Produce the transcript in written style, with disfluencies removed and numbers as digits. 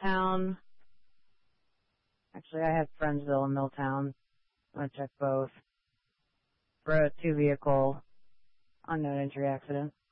Milltown. Actually, I have Friendsville and Milltown. I'm going to check both. For a 2-vehicle unknown entry accident.